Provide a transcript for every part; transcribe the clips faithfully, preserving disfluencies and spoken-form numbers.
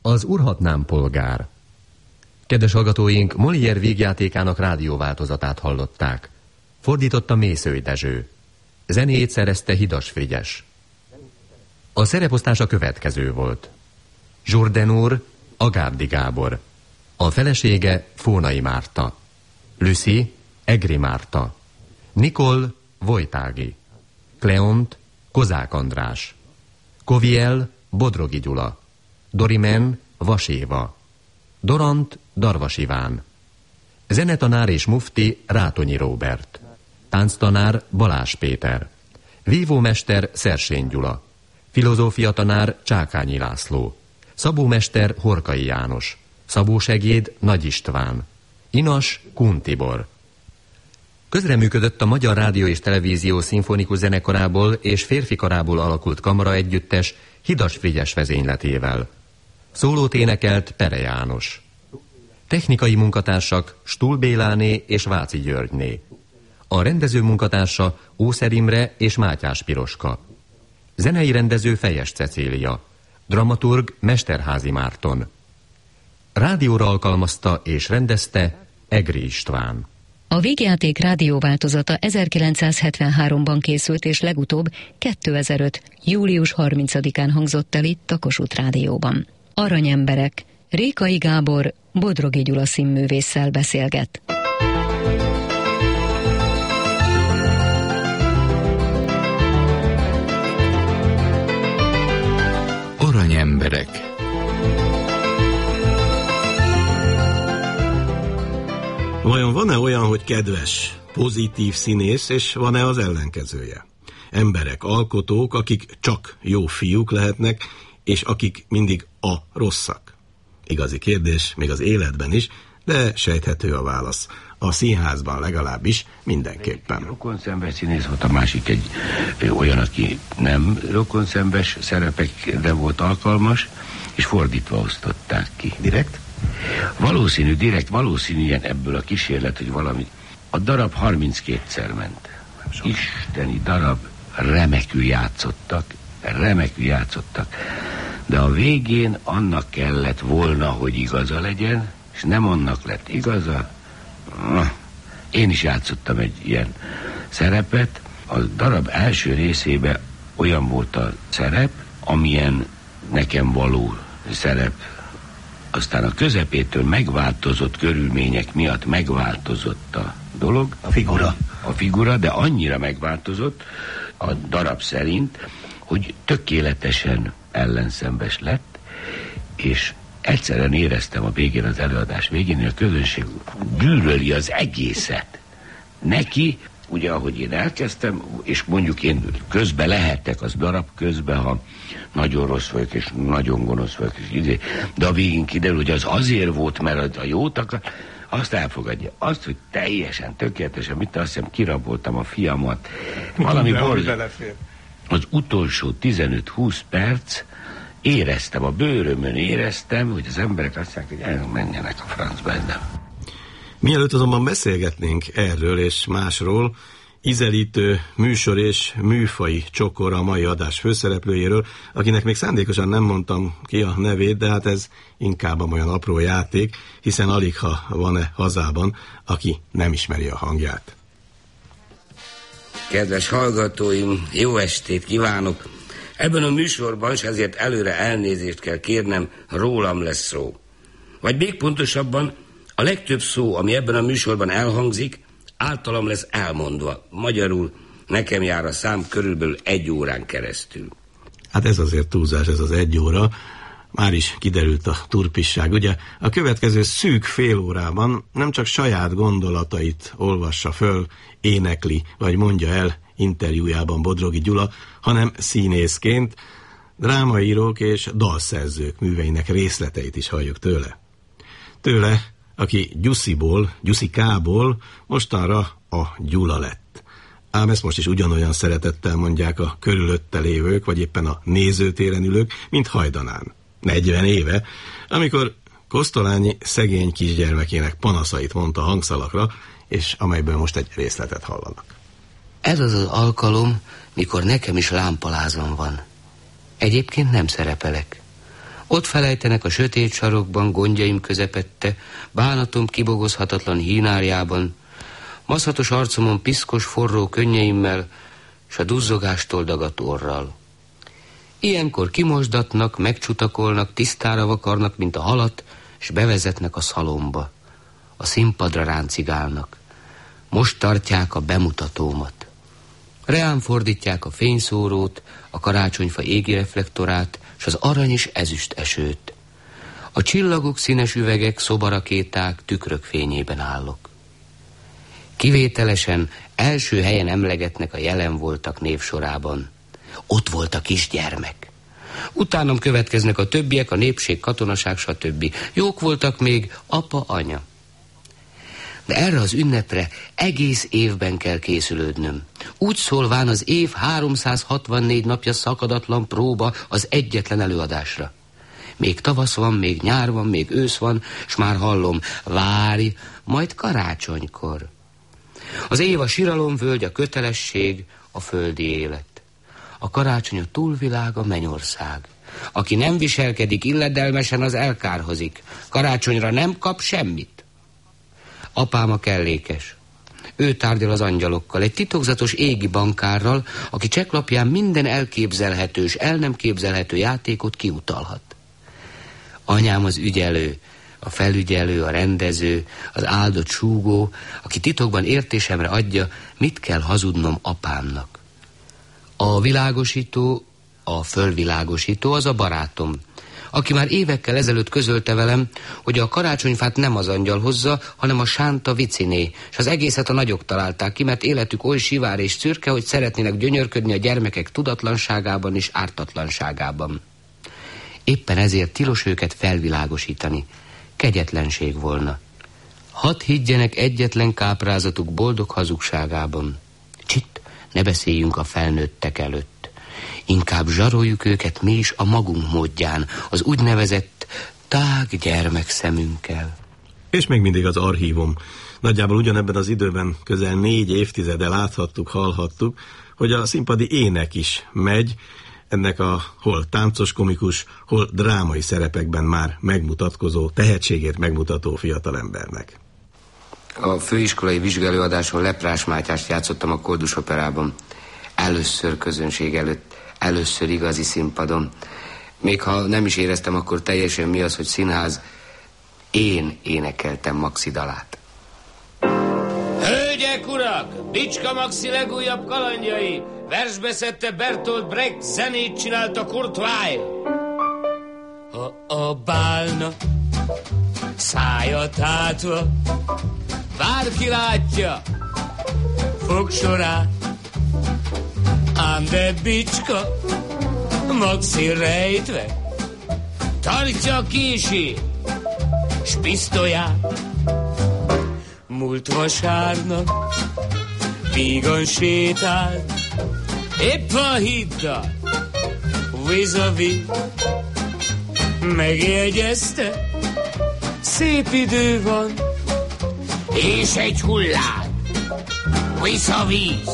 Az Urhatnám polgár. Kedves hallgatóink, Molière vígjátékának rádióváltozatát hallották. Fordította Mészői Dezső. Zenét szerezte Hidas Frigyes. A szereposztás a következő volt. Jourdain úr, Agárdi Gábor. A felesége Fónai Márta. Lucy, Egri Márta. Nicole, Vojtági. Cleont, Kozák András. Koviel, Bodrogi Gyula. Dorimen, Vas Éva. Dorant, Darvas Iván. Zenetanár és mufti Rátonyi Róbert. Tánctanár Balázs Péter. Vívómester Szersény Gyula. Filozófiatanár Csákányi László. Szabómester Horkai János. Szabósegéd Nagy István. Inas Kun Tibor. Közreműködött a Magyar Rádió és Televízió szimfonikus zenekarából és férfi karából alakult kamara együttes Hidas Frigyes vezényletével. Szólót énekelt Pere János. Technikai munkatársak Stuhl Béláné és Váci Györgyné. A rendező munkatársa Ószer Imre és Mátyás Piroska. Zenei rendező Fejes Cecília. Dramaturg Mesterházy Márton. Rádióra alkalmazta és rendezte Egri István. A vígjáték rádióváltozata ezerkilencszázhetvenháromban készült, és legutóbb kétezer-öt. július harmincadikán hangzott el itt a Kossuth Rádióban. Aranyemberek. Rékai Gábor Bodrogi Gyula színművésszel beszélget. Aranyemberek. Vajon van-e olyan, hogy kedves, pozitív színész, és van-e az ellenkezője? Emberek, alkotók, akik csak jó fiúk lehetnek, és akik mindig a rosszak. Igazi kérdés, még az életben is, de sejthető a válasz. A színházban legalábbis mindenképpen. Rokonszenves színész volt, a másik egy olyan, aki nem rokonszenves szerepekre volt alkalmas, és fordítva osztották ki. Direkt? Valószínű, direkt, valószínűen ebből a kísérlet, hogy valami... A darab harminckétszer ment. Isteni darab, remekül játszottak, remekül játszottak. De a végén annak kellett volna, hogy igaza legyen, és nem annak lett igaza. Én is játszottam egy ilyen szerepet. A darab első részében olyan volt a szerep, amilyen nekem való szerep. Aztán a közepétől megváltozott körülmények miatt megváltozott a dolog. A figura. A, a figura, de annyira megváltozott a darab szerint, hogy tökéletesen ellenszembes lett, és egyszerűen éreztem a végén, az előadás végén, hogy a közönség gyűlöli az egészet. Neki, ugye ahogy én elkezdtem, és mondjuk én közbe lehettek az darab közben, ha nagyon rossz vagyok, és nagyon gonosz vagyok, és ide, de a végén kiderül, hogy az azért volt, mert a jót akar, azt elfogadja. Azt, hogy teljesen, tökéletesen, mit azt hiszem, kiraboltam a fiamat. Valami borzasztó. Az utolsó tizenöt-húsz perc, éreztem, a bőrömön éreztem, hogy az emberek azt mondják, hogy elmenjenek a francba ennem. Mielőtt azonban beszélgetnénk erről és másról, ízelítő műsor és műfai csokor a mai adás főszereplőjéről, akinek még szándékosan nem mondtam ki a nevét, de hát ez inkább olyan apró játék, hiszen aligha van-e hazában, aki nem ismeri a hangját. Kedves hallgatóim, jó estét kívánok! Ebben a műsorban, és ezért előre elnézést kell kérnem, rólam lesz szó. Vagy még pontosabban, a legtöbb szó, ami ebben a műsorban elhangzik, általam lesz elmondva. Magyarul nekem jár a szám körülbelül egy órán keresztül. Hát ez azért túlzás, ez az egy óra. Már is kiderült a turpisság. Ugye a következő szűk fél órában nem csak saját gondolatait olvassa föl, énekli, vagy mondja el interjújában Bodrogi Gyula, hanem színészként drámaírók és dalszerzők műveinek részleteit is halljuk tőle. Tőle, aki Gyusziból, Gyuszikából mostanra a Gyula lett. Ám ezt most is ugyanolyan szeretettel mondják a körülötte lévők, vagy éppen a nézőtéren ülők, mint hajdanán. negyven éve, amikor Kosztolányi szegény kisgyermekének panaszait mondta hangszalakra, és amelyből most egy részletet hallanak. Ez az az alkalom, mikor nekem is lámpalázom van. Egyébként nem szerepelek. Ott felejtenek a sötét sarokban, gondjaim közepette, bánatom kibogozhatatlan hínárjában, maszhatos arcomon piszkos forró könnyeimmel, s a duzzogástól dagadt orral. Ilyenkor kimosdatnak, megcsutakolnak, tisztára vakarnak, mint a halat, s bevezetnek a szalomba. A színpadra ráncigálnak. Most tartják a bemutatómat. Reám fordítják a fényszórót, a karácsonyfa égi reflektorát, s az arany és ezüst esőt. A csillagok, színes üvegek, szobarakéták, tükrök fényében állok. Kivételesen első helyen emlegetnek a jelen voltak névsorában. Ott volt a kisgyermek. Utánam következnek a többiek, a népség, katonaság, stb. Jók voltak még apa, anya. De erre az ünnepre egész évben kell készülődnöm. Úgy szólván az év háromszázhatvannégy napja szakadatlan próba az egyetlen előadásra. Még tavasz van, még nyár van, még ősz van, s már hallom, várj, majd karácsonykor. Az év a siralomvölgy, a kötelesség, a földi élet. A karácsony a túlvilág, a mennyország. Aki nem viselkedik illedelmesen, az elkárhozik. Karácsonyra nem kap semmit. Apám a kellékes. Ő tárgyal az angyalokkal, egy titokzatos égi bankárral, aki csekklapján minden elképzelhető és el nem képzelhető játékot kiutalhat. Anyám az ügyelő, a felügyelő, a rendező, az áldott súgó, aki titokban értésemre adja, mit kell hazudnom apámnak. A világosító, a fölvilágosító az a barátom, aki már évekkel ezelőtt közölte velem, hogy a karácsonyfát nem az angyal hozza, hanem a sánta viciné, és az egészet a nagyok találták ki, mert életük oly sivár és szürke, hogy szeretnének gyönyörködni a gyermekek tudatlanságában és ártatlanságában. Éppen ezért tilos őket felvilágosítani. Kegyetlenség volna. Hadd higgyenek egyetlen káprázatuk boldog hazugságában. Csitt, ne beszéljünk a felnőttek előtt. Inkább zsaroljuk őket mi is a magunk módján, az úgynevezett tág gyermekszemünkkel. És még mindig az archívum. Nagyjából ugyanebben az időben közel négy évtizede láthattuk, hallhattuk, hogy a színpadi ének is megy, ennek a hol táncos komikus, hol drámai szerepekben már megmutatkozó, tehetségét megmutató fiatalembernek. A főiskolai vizsgálóadáson Leprás Mátyást játszottam a Koldus Operában. Először közönség előtt, először igazi színpadon. Még ha nem is éreztem akkor teljesen mi az, hogy színház, én énekeltem Maxi dalát. Hölgyek, urak! Bicska Maxi legújabb kalandjai! Versbe szedte Bertolt Brecht, zenét csinálta Kurt Weill. Ha a bálna szájat hátva, bárki látja fogsorát, ám de Bicska Maxi rejtve tartja kisi s pisztolyát. Múlt vasárnap vígan sétált, épp a híddal vis-a-vis, megjegyezte, szép idő van, és egy hullám vis-a-vis.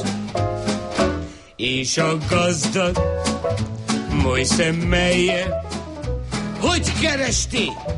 És a gazdag moly szemmelyje, hogy keresti